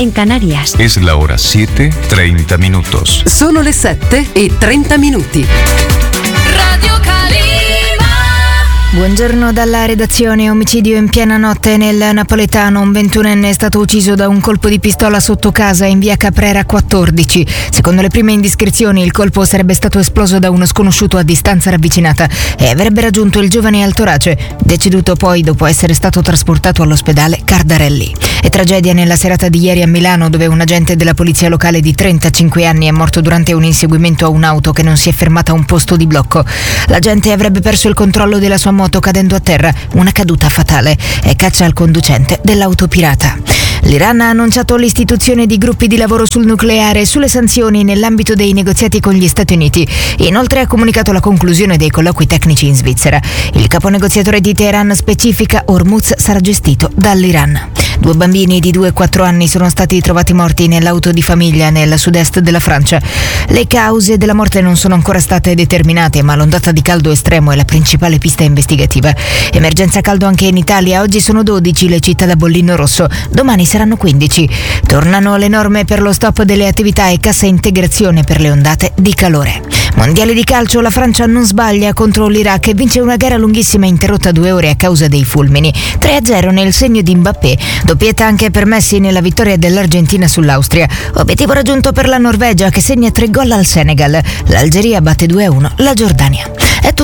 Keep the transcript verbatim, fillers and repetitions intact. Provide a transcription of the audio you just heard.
en Canarias. Es la hora siete, treinta minutos. Sono le sette e trenta minuti. Radio Calima. Buongiorno dalla redazione. Omicidio in piena notte nel napoletano. Un ventunenne è stato ucciso da un colpo di pistola sotto casa in via Caprera quattordici. Secondo le prime indiscrezioni, il colpo sarebbe stato esploso da uno sconosciuto a distanza ravvicinata e avrebbe raggiunto il giovane al torace, deceduto poi dopo essere stato trasportato all'ospedale Cardarelli. E tragedia nella serata di ieri a Milano, dove un agente della polizia locale di trentacinque anni è morto durante un inseguimento a un'auto che non si è fermata a un posto di blocco. L'agente avrebbe perso il controllo della sua moto cadendo a terra, una caduta fatale, e caccia al conducente dell'auto pirata. L'Iran ha annunciato l'istituzione di gruppi di lavoro sul nucleare e sulle sanzioni nell'ambito dei negoziati con gli Stati Uniti. Inoltre ha comunicato la conclusione dei colloqui tecnici in Svizzera. Il caponegoziatore di Teheran specifica Hormuz sarà gestito dall'Iran. Due bambini di due e quattro anni sono stati trovati morti nell'auto di famiglia nel sud-est della Francia. Le cause della morte non sono ancora state determinate, ma l'ondata di caldo estremo è la principale pista investigativa. Emergenza caldo anche in Italia. Oggi sono dodici le città da bollino rosso, domani saranno quindici. Tornano le norme per lo stop delle attività e cassa integrazione per le ondate di calore. Mondiale di calcio, la Francia non sbaglia contro l'Iraq e vince una gara lunghissima interrotta due ore a causa dei fulmini. tre a zero nel segno di Mbappé. Doppietta anche per Messi nella vittoria dell'Argentina sull'Austria. Obiettivo raggiunto per la Norvegia, che segna tre gol al Senegal. L'Algeria batte due a uno la Giordania. È tutto